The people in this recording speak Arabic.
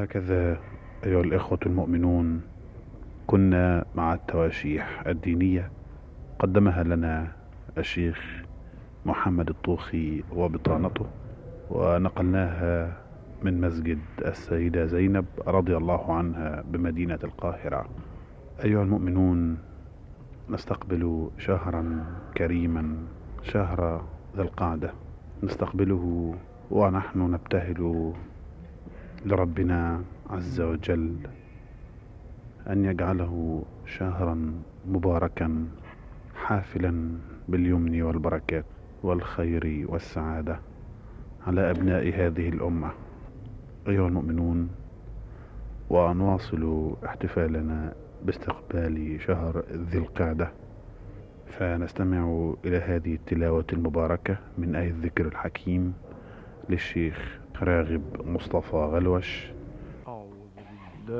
وهكذا أيها الإخوة المؤمنون، كنا مع التواشيح الدينية قدمها لنا الشيخ محمد الطوخي وبطانته، ونقلناها من مسجد السيدة زينب رضي الله عنها بمدينة القاهرة. أيها المؤمنون، نستقبل شهرا كريما، شهر ذي القعدة، نستقبله ونحن نبتهل لربنا عز وجل أن يجعله شهرا مباركا حافلا باليمن والبركات والخير والسعادة على أبناء هذه الأمة. أيها المؤمنون، ونواصل احتفالنا باستقبال شهر ذي القعدة، فنستمع إلى هذه التلاوة المباركة من آية الذكر الحكيم للشيخ راغب مصطفى غلوش